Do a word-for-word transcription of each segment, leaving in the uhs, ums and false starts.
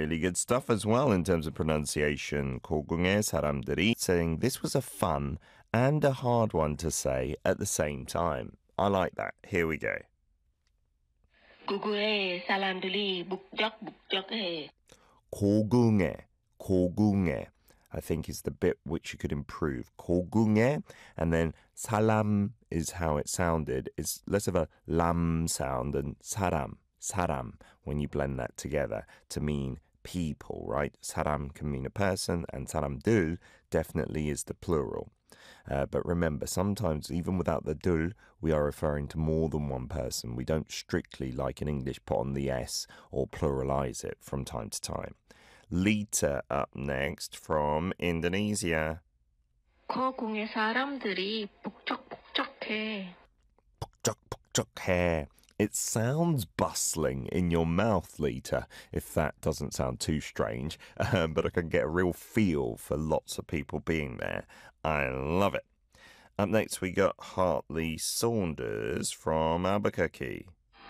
really good stuff as well in terms of pronunciation. 고궁의 사람들이, saying this was a fun and a hard one to say at the same time. I like that. Here we go. 고궁의 사람들이 북적북적해. 고궁의, 고궁의, I think is the bit which you could improve. 고궁의, and then 사람 is how it sounded. It's less of a lam sound than 사람, 사람, when you blend that together to mean people, right? 사람 can mean a person, and 사람들 definitely is the plural. Uh, but remember, sometimes even without the dul, we are referring to more than one person. We don't strictly, like in English, put on the S or pluralize it from time to time. Lita up next from Indonesia. 고궁의 사람들이 북적북적해. 북적북적해. It sounds bustling in your mouth, Lita, if that doesn't sound too strange. Um, but I can get a real feel for lots of people being there. I love it. Up next, we got Hartley Saunders from Albuquerque.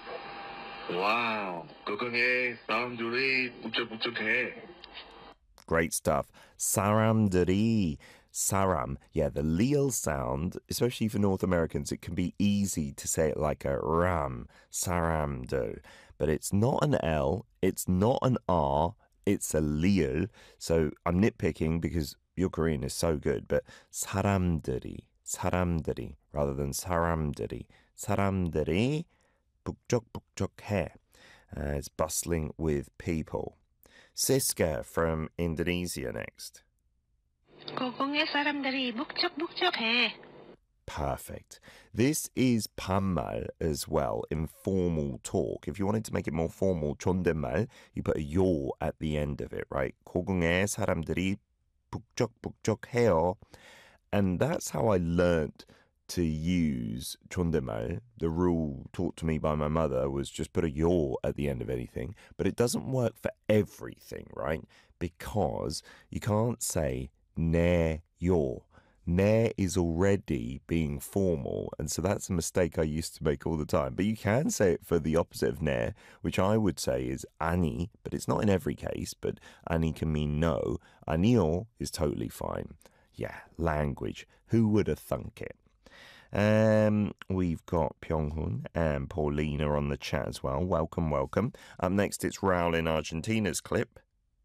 와우, 고궁의 사람들이 북적북적해. Great stuff. 사람들이, saram, yeah, the leal sound, especially for North Americans, it can be easy to say it like a ram, saramdo. But it's not an L, it's not an R, it's a leal. So I'm nitpicking because your Korean is so good, but 사람들이, 사람들이, rather than 사람들이. 사람들이 북적북적해. Uh, it's bustling with people. Siska from Indonesia next. 고궁의 사람들이 북적북적해. Perfect. This is 반말 as well, informal talk. If you wanted to make it more formal, 존댓말, you put a 요 at the end of it, right? 고궁의 사람들이 북적북적해요. And that's how I learnt to use 존댓말. The rule taught to me by my mother was just put a 요 at the end of anything. But it doesn't work for everything, right? Because you can't say 내 요. 내 is already being formal, and so that's a mistake I used to make all the time. But you can say it for the opposite of 내, which I would say is 아니, but it's not in every case, but 아니 can mean no. 아니요 is totally fine. Yeah, language. Who would have thunk it? Um, we've got Pyonghun and Paulina on the chat as well. Welcome, welcome. Up next, it's Raul in Argentina's clip.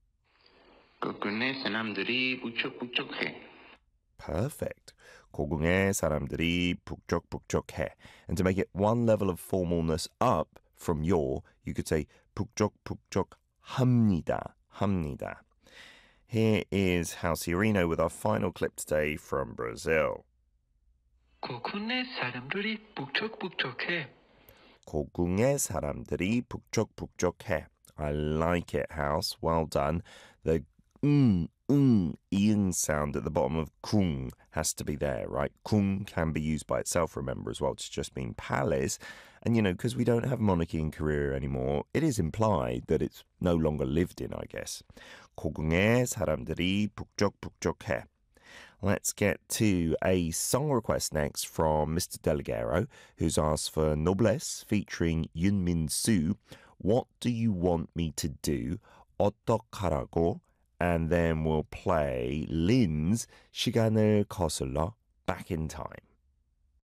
고궁의 사람들이 북적북적해. Perfect. 고궁의 사람들이 북적북적해. And to make it one level of formalness up from your, you could say 북적북적합니다. 합니다. Here is Halciorino with our final clip today from Brazil. 고궁의 사람들이 북적북적해. 고궁의 사람들이 북적북적해. I like it, House. Well done. The mm, mm, ing sound at the bottom of kung has to be there, right? Kung can be used by itself, remember, as well, to just mean palace. And, you know, because we don't have monarchy in Korea anymore, it is implied that it's no longer lived in, I guess. 고궁의 사람들이 북적북적해. Let's get to a song request next from Mister Deligero, who's asked for Noblesse featuring Yoon Min Soo. What do you want me to do? 어떡하라고? And then we'll play Lin's 시간을 거슬러 Back in Time.